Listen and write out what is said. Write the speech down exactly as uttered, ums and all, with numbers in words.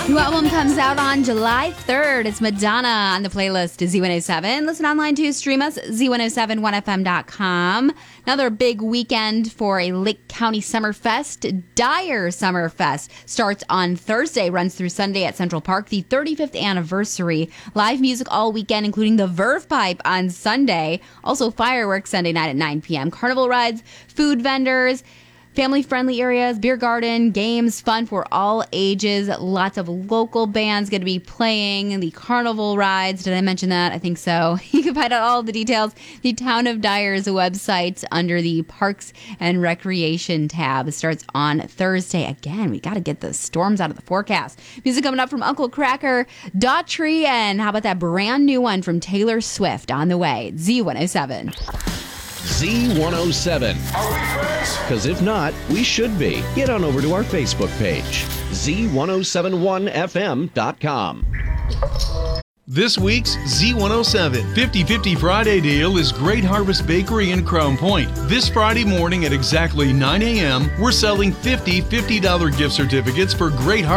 New album comes out on July third. It's Madonna on the playlist, Z one oh seven. Listen online to stream us, Z one oh seven one F M dot com. Another big weekend for a Lake County Summerfest. Dyer Summerfest starts on Thursday, runs through Sunday at Central Park, the thirty-fifth anniversary. Live music all weekend, including the Verve Pipe on Sunday. Also fireworks Sunday night at nine p.m. Carnival rides, food vendors, family-friendly areas, beer garden, games, fun for all ages. Lots of local bands going to be playing the carnival rides. Did I mention that? I think so. You can find out all the details. The Town of Dyer's website under the Parks and Recreation tab. It starts on Thursday. Again, we got to get the storms out of the forecast. Music coming up from Uncle Kracker, Daughtry, and how about that brand new one from Taylor Swift on the way. Z one oh seven. Z one oh seven. Are we friends? Because if not, we should be. Get on over to our Facebook page, Z ten seventy-one F M dot com. This week's Z one oh seven fifty-fifty Friday deal is Great Harvest Bakery in Crown Point. This Friday morning at exactly nine a.m., we're selling fifty fifty dollar gift certificates for Great Harvest.